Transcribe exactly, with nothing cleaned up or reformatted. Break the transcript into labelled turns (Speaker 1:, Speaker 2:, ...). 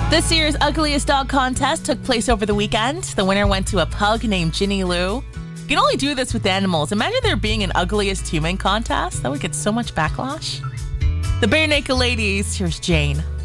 Speaker 1: This year's Ugliest Dog contest took place over the weekend. The winner went to a pug named Ginny Lou. You can only do this with animals. Imagine there being an Ugliest Human contest. That would get so much backlash. The Bare Naked Ladies, here's Jane.